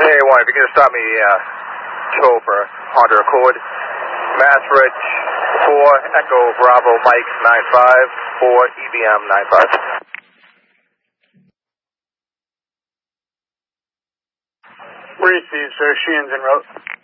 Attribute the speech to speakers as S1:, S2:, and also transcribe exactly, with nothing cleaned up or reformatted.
S1: Hey, one, if you can stop me, uh, Chopper, Honda Accord, Mass Ridge, four, Echo Bravo Mike nine five, four, E B M nine five.
S2: Received, sir. Sheehan's en route.